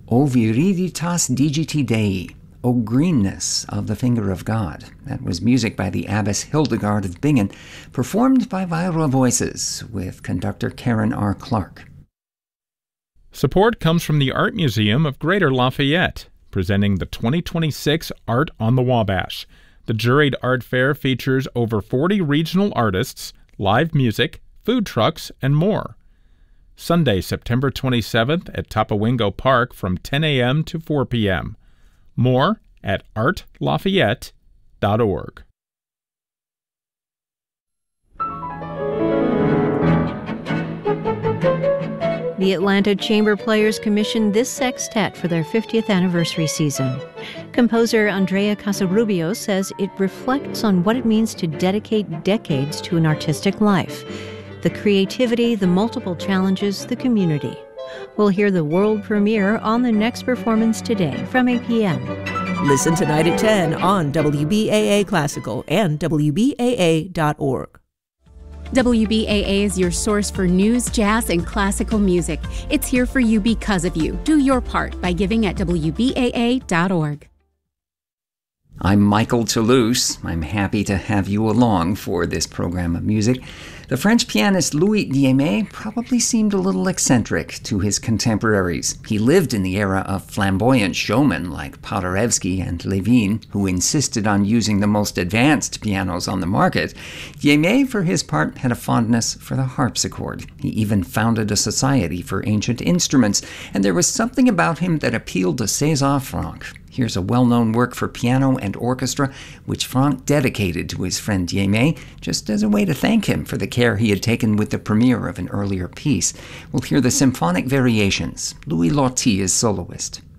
O Viriditas Digiti Dei, O Greenness of the Finger of God. That was music by the Abbess Hildegard of Bingen, performed by Vira Voices with conductor Karen R. Clark. Support comes from the Art Museum of Greater Lafayette, presenting the 2026 Art on the Wabash. The juried art fair features over 40 regional artists, live music, food trucks, and more. Sunday, September 27th at Tapawingo Park from 10 a.m. to 4 p.m. More at artlafayette.org. The Atlanta Chamber Players commissioned this sextet for their 50th anniversary season. Composer Andrea Casarubio says it reflects on what it means to dedicate decades to an artistic life. The creativity, the multiple challenges, the community. We'll hear the world premiere on the next performance today from 8 p.m. Listen tonight at 10 on WBAA Classical and WBAA.org. WBAA is your source for news, jazz, and classical music. It's here for you because of you. Do your part by giving at WBAA.org. I'm Michael Toulouse. I'm happy to have you along for this program of music. The French pianist Louis Diémé probably seemed a little eccentric to his contemporaries. He lived in the era of flamboyant showmen like Paderewski and Levine, who insisted on using the most advanced pianos on the market. Diémé, for his part, had a fondness for the harpsichord. He even founded a society for ancient instruments, and there was something about him that appealed to César Franck. Here's a well-known work for piano and orchestra, which Franck dedicated to his friend Diémé, just as a way to thank him for the care he had taken with the premiere of an earlier piece. We'll hear the Symphonic Variations. Louis Lottie is soloist.